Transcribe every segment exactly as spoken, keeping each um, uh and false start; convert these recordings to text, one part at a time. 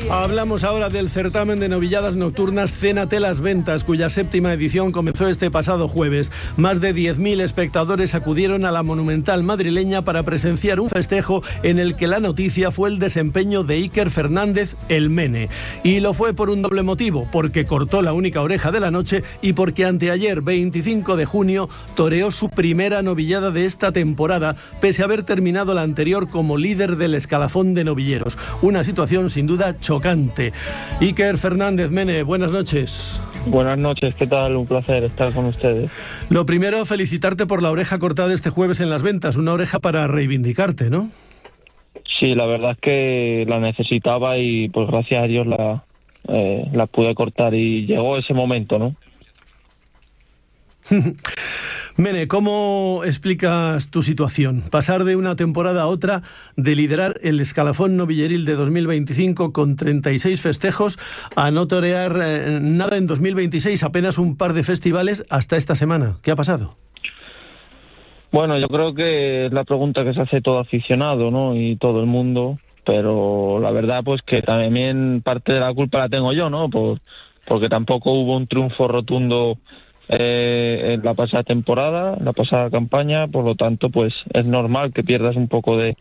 Hablamos ahora del certamen de novilladas nocturnas Cénate las Ventas, cuya séptima edición comenzó este pasado jueves. Más de diez mil espectadores acudieron a la Monumental madrileña para presenciar un festejo en el que la noticia fue el desempeño de Iker Fernández, el Mene. Y lo fue por un doble motivo, porque cortó la única oreja de la noche y porque anteayer, veinticinco de junio, toreó su primera novillada de esta temporada, pese a haber terminado la anterior como líder del escalafón de novilleros. Una situación sin duda chocante. Iker Fernández, Mene, buenas noches. Buenas noches, ¿qué tal? Un placer estar con ustedes. Lo primero, felicitarte por la oreja cortada este jueves en Las Ventas, una oreja para reivindicarte, ¿no? Sí, la verdad es que la necesitaba y pues gracias a Dios la, eh, la pude cortar y llegó ese momento, ¿no? Mene, ¿cómo explicas tu situación? Pasar de una temporada a otra, de liderar el escalafón novilleril de dos mil veinticinco con treinta y seis festejos, a no torear eh, nada en dos mil veintiséis, apenas un par de festivales hasta esta semana. ¿Qué ha pasado? Bueno, yo creo que es la pregunta que se hace todo aficionado, ¿no? Y todo el mundo, pero la verdad pues que también parte de la culpa la tengo yo, ¿no? Por, porque tampoco hubo un triunfo rotundo Eh, en la pasada temporada, la pasada campaña, por lo tanto pues es normal que pierdas un poco de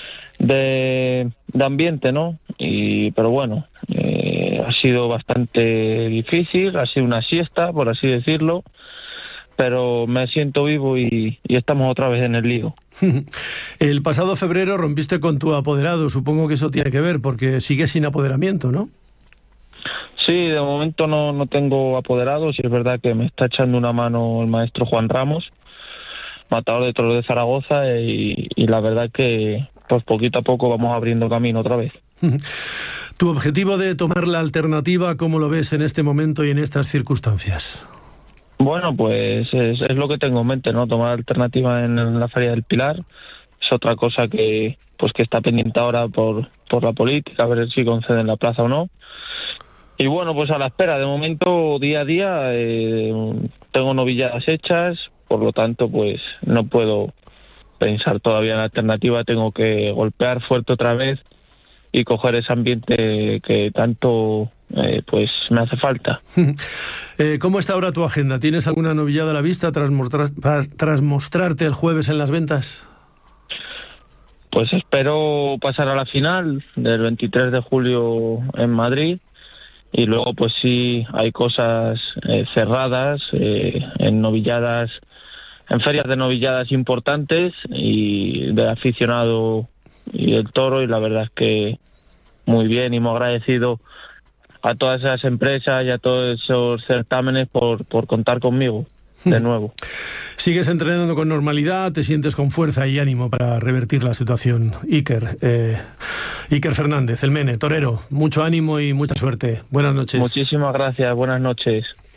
de, de ambiente, ¿no? Y pero bueno, eh, ha sido bastante difícil, ha sido una siesta, por así decirlo, pero me siento vivo y, y estamos otra vez en el lío. El pasado febrero rompiste con tu apoderado, supongo que eso tiene que ver, porque sigues sin apoderamiento, ¿no? Sí, de momento no, no tengo apoderados y es verdad que me está echando una mano el maestro Juan Ramos, matador de toros de Zaragoza, y, y la verdad que pues poquito a poco vamos abriendo camino otra vez. ¿Tu objetivo de tomar la alternativa, cómo lo ves en este momento y en estas circunstancias? Bueno, pues es, es lo que tengo en mente, ¿no? Tomar alternativa en, en la Feria del Pilar. Es otra cosa que pues que está pendiente ahora por, por la política, a ver si conceden la plaza o no. Y bueno, pues a la espera, de momento, día a día, eh, tengo novilladas hechas, por lo tanto, pues no puedo pensar todavía en la alternativa, tengo que golpear fuerte otra vez y coger ese ambiente que tanto eh, pues me hace falta. eh, ¿Cómo está ahora tu agenda? ¿Tienes alguna novillada a la vista tras, mostrar, tras mostrarte el jueves en Las Ventas? Pues espero pasar a la final del veintitrés de julio en Madrid. Y luego, pues sí, hay cosas eh, cerradas, eh, en novilladas, en ferias de novilladas importantes y de aficionado y del toro, y la verdad es que muy bien y muy agradecido a todas esas empresas y a todos esos certámenes por, por contar conmigo de nuevo. Sigues entrenando con normalidad, te sientes con fuerza y ánimo para revertir la situación. Iker, eh, Iker Fernández, el Mene, torero, mucho ánimo y mucha suerte. Buenas noches. Muchísimas gracias, buenas noches.